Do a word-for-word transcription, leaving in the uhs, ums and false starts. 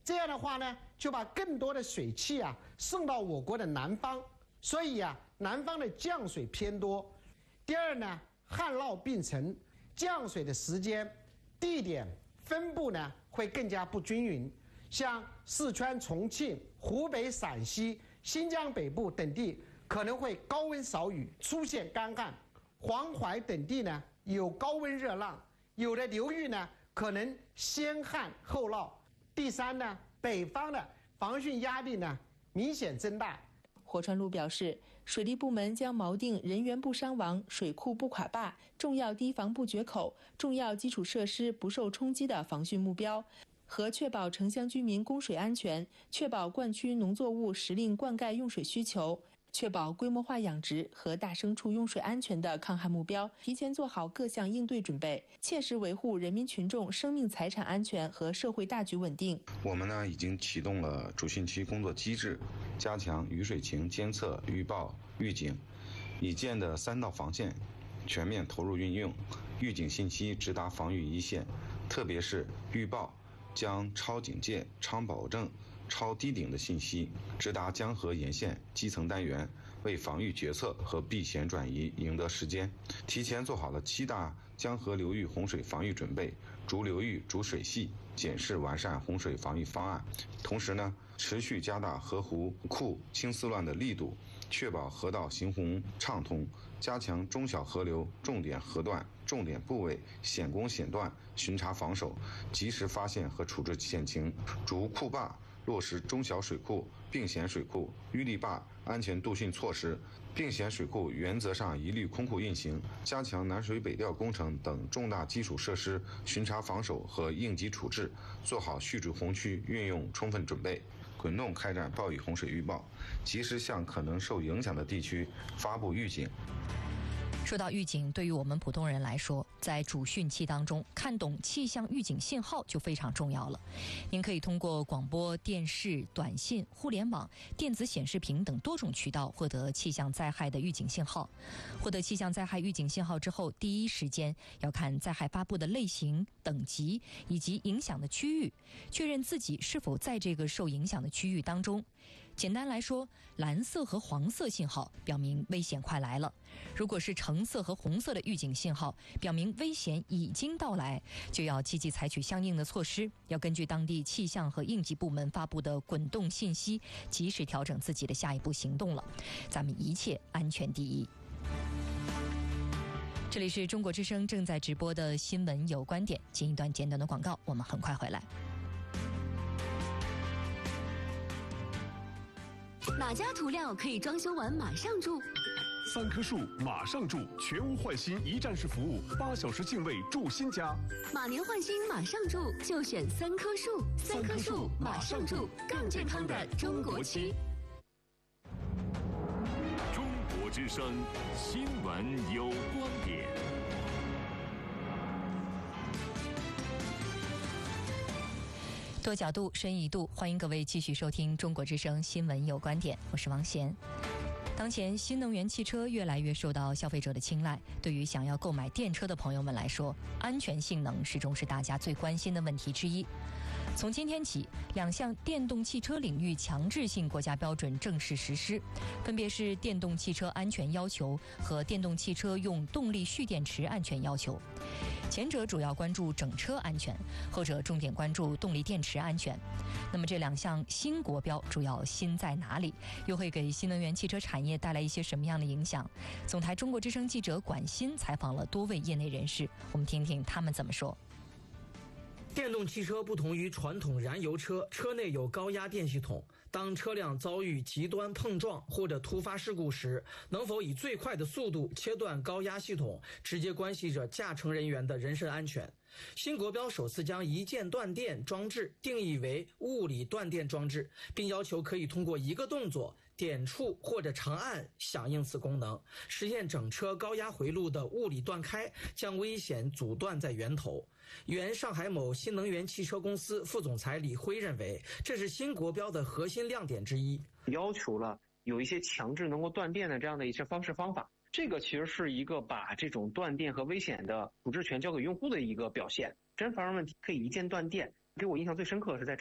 这样的话呢，就把更多的水汽啊送到我国的南方，所以啊，南方的降水偏多。第二呢，旱涝并成，降水的时间、地点、分布呢会更加不均匀。像四川、重庆、湖北、陕西、新疆北部等地可能会高温少雨，出现干旱；黄淮等地呢有高温热浪，有的流域呢可能先旱后涝。第三呢，北方的防汛压力呢明显增大。 霍川路表示，水利部门将锚定人员不伤亡、水库不垮坝、重要堤防不决口、重要基础设施不受冲击的防汛目标，和确保城乡居民供水安全，确保灌区农作物时令灌溉用水需求，确保规模化养殖和大牲畜用水安全的抗旱目标，提前做好各项应对准备，切实维护人民群众生命财产安全和社会大局稳定。 我们呢已经启动了主汛期工作机制，加强雨水情监测、预报、预警，已建的三道防线全面投入运用，预警信息直达防御一线，特别是预报将超警戒、超保证、超低顶的信息直达江河沿线基层单元，为防御决策和避险转移赢得时间。提前做好了七大江河流域洪水防御准备，逐流域、逐水系检视完善洪水防御方案。同时呢，持续加大河湖库清丝乱的力度，确保河道行洪畅通，加强中小河流重点河段、重点部位险工险段巡查防守，及时发现和处置险情，逐库坝落实中小水库、并险水库、淤堤坝安全渡汛措施，并险水库原则上一律空库运行，加强南水北调工程等重大基础设施巡查防守和应急处置，做好蓄滞洪区运用充分准备，滚动开展暴雨洪水预报，及时向可能受影响的地区发布预警。 说到预警，对于我们普通人来说，在主汛期当中看懂气象预警信号就非常重要了。您可以通过广播电视、短信、互联网、电子显示屏等多种渠道获得气象灾害的预警信号。获得气象灾害预警信号之后，第一时间要看灾害发布的类型、等级以及影响的区域，确认自己是否在这个受影响的区域当中。简单来说，蓝色和黄色信号表明危险快来了，如果是橙色和红色的预警信号，表明危险已经到来，就要积极采取相应的措施，要根据当地气象和应急部门发布的滚动信息，及时调整自己的下一步行动了。咱们一切安全第一。这里是中国之声正在直播的新闻有观点，进一段简短的广告，我们很快回来。 哪家涂料可以装修完马上住？ 三棵树马上住，全屋换新一站式服务，八小时净位住新家。 马年换新马上住，就选三棵树。三棵树马上住，更健康的中国区。 中国之声新闻有观点。 多角度，深一度，欢迎各位继续收听中国之声新闻有观点，我是王贤。当前新能源汽车越来越受到消费者的青睐，对于想要购买电车的朋友们来说，安全性能始终是大家最关心的问题之一。从今天起，两项电动汽车领域强制性国家标准正式实施，分别是电动汽车安全要求和电动汽车用动力蓄电池安全要求。前者主要关注整车安全，后者重点关注动力电池安全。那么这两项新国标主要新在哪里？又会给新能源汽车产业带来一些什么样的影响？总台中国之声记者管欣采访了多位业内人士，我们听听他们怎么说。 电动汽车不同于传统燃油车，车内有高压电系统。当车辆遭遇极端碰撞或者突发事故时，能否以最快的速度切断高压系统，直接关系着驾乘人员的人身安全。新国标首次将一键断电装置定义为物理断电装置，并要求可以通过一个动作点触或者长按响应此功能，实现整车高压回路的物理断开，将危险阻断在源头。原上海某新能源汽车公司副总裁李辉认为，这是新国标的核心亮点之一， 要求了有一些强制能够断电的这样的一些方式方法。这个其实是一个把这种断电和危险的处置权交给用户的一个表现。真发生问题可以一键断电。给我印象最深刻的是在